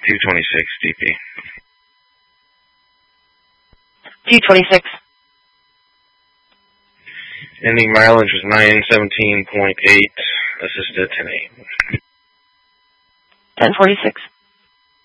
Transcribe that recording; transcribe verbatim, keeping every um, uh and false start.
two twenty-six D P. two twenty-six. Ending mileage was nine seventeen point eight. Assisted ten eight. ten forty-six.